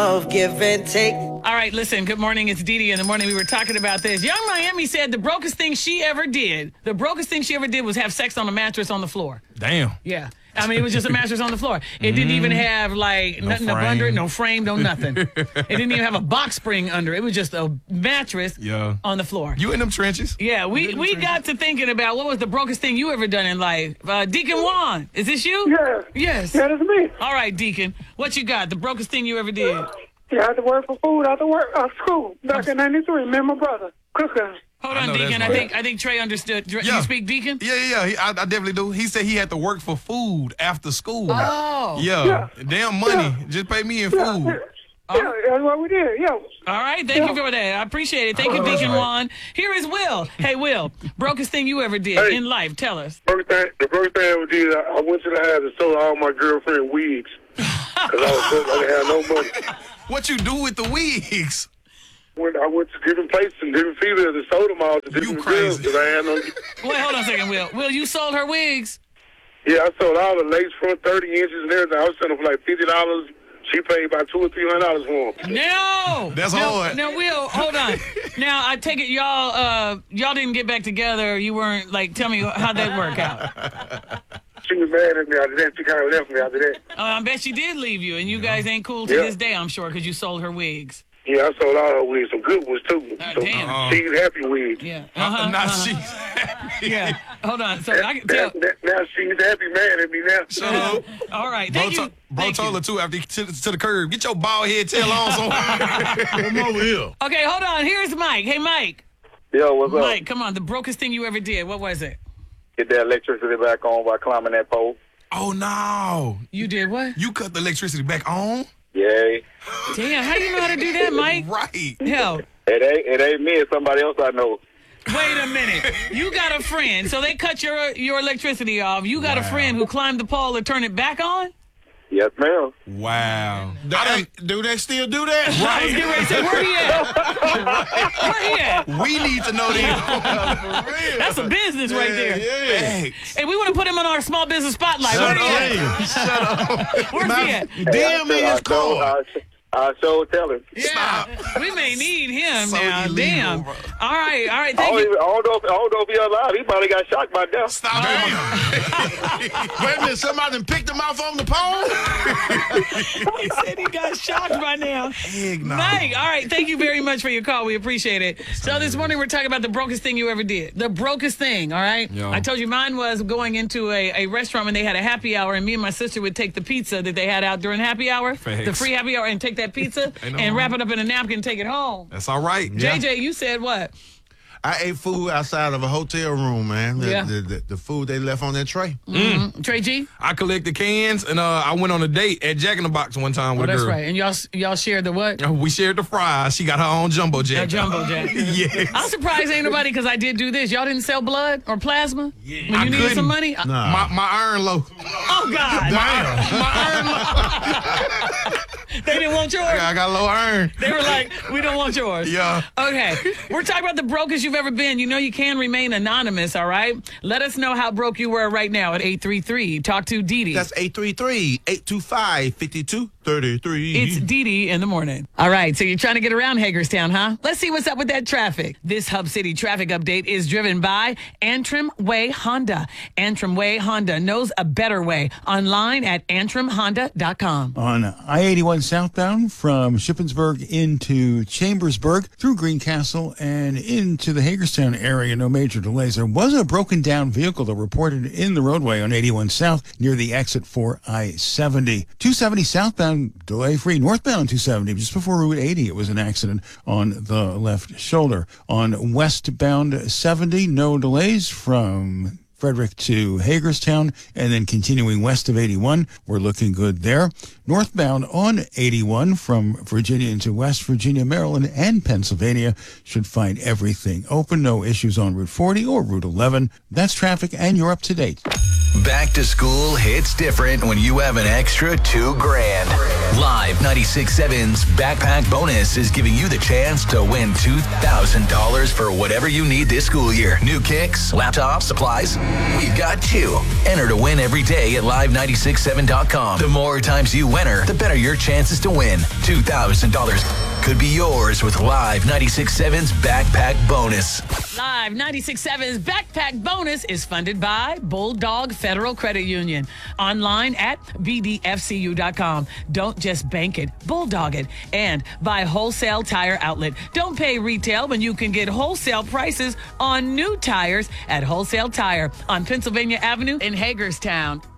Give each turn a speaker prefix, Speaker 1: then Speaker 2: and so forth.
Speaker 1: of give and take.
Speaker 2: All right, listen, good morning. It's Dee Dee in the morning. We were talking about this. Young Miami said the brokest thing she ever did was have sex on a mattress on the floor.
Speaker 3: Damn.
Speaker 2: Yeah. I mean, it was just a mattress on the floor. It didn't even have, like, nothing up under it, no frame, no nothing. It didn't even have a box spring under it. It was just a mattress on the floor.
Speaker 3: You in them trenches?
Speaker 2: Yeah, we got to thinking about what was the brokest thing you ever done in life. Deacon Juan, is this you?
Speaker 4: Yeah.
Speaker 2: Yes.
Speaker 4: Yeah, that's me.
Speaker 2: All right, Deacon. What you got? The brokest thing you ever did?
Speaker 4: Yeah, I had to work for food after work, school, back in 93. Me and my brother, cooking.
Speaker 2: Hold on, Deacon. I think Trey understood. You speak Deacon?
Speaker 3: Yeah. I definitely do. He said he had to work for food after school.
Speaker 2: Oh.
Speaker 3: Yeah. Damn money. Just pay me in food.
Speaker 4: Yeah, that's what we did. Yeah.
Speaker 2: All right. Thank you for that. I appreciate it. Thank you, Deacon Juan. Here is Will. Hey, Will. Brokest thing you ever did in life. Tell us.
Speaker 5: The first thing I ever did, I went to the house and sold all my girlfriend wigs. Because I didn't have no money.
Speaker 3: What you do with the wigs?
Speaker 5: When I went to different places and different females and sold them all to different girls because I had no.
Speaker 2: Wait, hold on a second, Will. Will, you sold her wigs?
Speaker 5: Yeah, I sold all the lace front 30 inches and everything. I was selling them for like $50. She paid about $200 or $300 for them.
Speaker 2: No,
Speaker 3: that's hard.
Speaker 2: Now, Will, hold on. Now, I take it y'all didn't get back together. You weren't like. Tell me how'd that work out?
Speaker 5: She was mad at me after that. She kind of left me after that.
Speaker 2: I bet she did leave you, and you guys ain't cool to this day, I'm sure, because you sold her wigs.
Speaker 5: Yeah, I sold all her wigs, some good ones too.
Speaker 2: Damn.
Speaker 5: She's happy wigs.
Speaker 2: Yeah.
Speaker 3: She's happy.
Speaker 2: Yeah. Hold on. So I can tell.
Speaker 5: Now she's happy, mad at me now.
Speaker 2: All right. Thank you.
Speaker 3: Bro told her too after he to the curb. Get your bald head tail on somewhere. Come over here.
Speaker 2: Okay, hold on. Here's Mike. Hey, Mike.
Speaker 5: Yo, what's up?
Speaker 2: Mike, come on. The brokest thing you ever did. What was it?
Speaker 5: Get that electricity back on by climbing that pole.
Speaker 3: Oh no.
Speaker 2: You did what?
Speaker 3: You cut the electricity back on?
Speaker 5: Yay.
Speaker 2: Damn, how you know how to do that, Mike?
Speaker 3: Right.
Speaker 2: Hell.
Speaker 5: It ain't me, it's somebody else I know.
Speaker 2: Wait a minute. You got a friend. So they cut your electricity off. You got a friend who climbed the pole and turned it back on?
Speaker 5: Yes, ma'am.
Speaker 3: Wow.
Speaker 6: Do they still do that?
Speaker 2: Right. I was getting ready to say, where he at? Where he at?
Speaker 3: We need to know that.
Speaker 2: That's a business right there.
Speaker 3: Yeah.
Speaker 2: Hey, we want to put him on our small business spotlight. Where he at?
Speaker 3: Shut up.
Speaker 2: Where's he at?
Speaker 6: Damn me his car.
Speaker 5: I sure tell him.
Speaker 2: Yeah, we may need him
Speaker 3: So
Speaker 2: now.
Speaker 3: illegal,
Speaker 2: Damn.
Speaker 3: bro.
Speaker 2: All right.
Speaker 5: I
Speaker 2: Thank you.
Speaker 5: don't know if he's alive. He probably got shocked by death.
Speaker 3: Stop.
Speaker 6: Wait a minute, somebody done picked him off on the pole?
Speaker 2: He said he got shocked by now.
Speaker 3: Heck no.
Speaker 2: Mike, all right. Thank you very much for your call. We appreciate it. So this morning we're talking about the brokest thing you ever did. The brokest thing, all right?
Speaker 3: Yo.
Speaker 2: I told you mine was going into a restaurant when they had a happy hour, and me and my sister would take the pizza that they had out during happy hour, the free happy hour, and take that pizza and wrap it up in a napkin and take it home.
Speaker 3: That's all right.
Speaker 2: JJ, you said what?
Speaker 6: I ate food outside of a hotel room, man.
Speaker 2: Yeah.
Speaker 6: The food they left on that tray.
Speaker 2: Trey G?
Speaker 3: I collected cans, and I went on a date at Jack in the Box one time with a
Speaker 2: That's
Speaker 3: girl.
Speaker 2: right. And y'all shared the what?
Speaker 3: We shared the fries. She got her own jumbo jack.
Speaker 2: A jumbo jack.
Speaker 3: Yes.
Speaker 2: I'm surprised ain't nobody, because I did do this. Y'all didn't sell blood or plasma when you needed some money?
Speaker 6: Nah.
Speaker 3: My iron low.
Speaker 2: Oh, God.
Speaker 3: My iron low.
Speaker 2: They didn't want yours?
Speaker 3: I got low iron.
Speaker 2: They were like, we don't want yours.
Speaker 3: Yeah.
Speaker 2: Okay. We're talking about the brokest you've ever been. You know you can remain anonymous, all right? Let us know how broke you were right now at 833. Talk to Dee Dee.
Speaker 6: That's 833-825-5233.
Speaker 2: It's Dee Dee in the morning. All right, so you're trying to get around Hagerstown, huh? Let's see what's up with that traffic. This Hub City traffic update is driven by Antrim Way Honda. Antrim Way Honda knows a better way. Online at antrimhonda.com.
Speaker 7: On I-81 southbound from Shippensburg into Chambersburg through Greencastle and into the Hagerstown area, no major delays. There was a broken down vehicle that reported in the roadway on 81 South near the exit for I-70. 270 southbound, delay free. Northbound 270, just before Route 80, it was an accident on the left shoulder. On westbound 70, no delays from Frederick to Hagerstown, and then continuing west of 81. We're looking good there. Northbound on 81 from Virginia into West Virginia, Maryland, and Pennsylvania should find everything open. No issues on Route 40 or Route 11. That's traffic, and you're up to date.
Speaker 1: Back to school hits different when you have an extra $2,000. Live 96.7's Backpack Bonus is giving you the chance to win $2,000 for whatever you need this school year. New kicks, laptops, supplies. We've got you. Enter to win every day at live967.com. The more times you enter, the better your chances to win. $2,000 could be yours with Live 96.7's Backpack Bonus.
Speaker 2: Live 96.7's Backpack Bonus is funded by Bulldog Federal Credit Union. Online at bdfcu.com. Don't just bank it, bulldog it. And by Wholesale Tire Outlet. Don't pay retail when you can get wholesale prices on new tires at Wholesale Tire on Pennsylvania Avenue in Hagerstown.